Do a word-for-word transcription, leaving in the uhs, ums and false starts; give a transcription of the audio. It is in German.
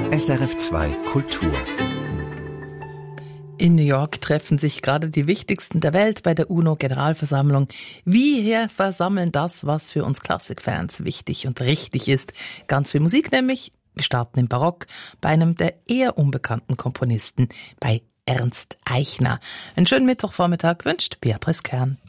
S R F zwei Kultur. In New York treffen sich gerade die wichtigsten der Welt bei der UNO-Generalversammlung. Wir hier versammeln das, was für uns Klassikfans wichtig und richtig ist. Ganz viel Musik nämlich. Wir starten im Barock bei einem der eher unbekannten Komponisten, bei Ernst Eichner. Einen schönen Mittwochvormittag wünscht Beatrice Kern.